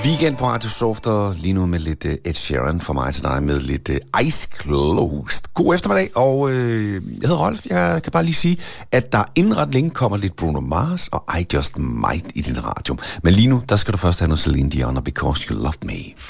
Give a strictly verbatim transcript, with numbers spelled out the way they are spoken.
Weekend på Radio Soft, lige nu med lidt uh, Ed Sheeran for mig til dig med lidt uh, Eyes Closed. God eftermiddag, og øh, jeg hedder Rolf. Jeg kan bare lige sige, at der inden ret længe kommer lidt Bruno Mars og I Just Might i din radio. Men lige nu, der skal du først have noget Celine Dion og Because You Loved Me.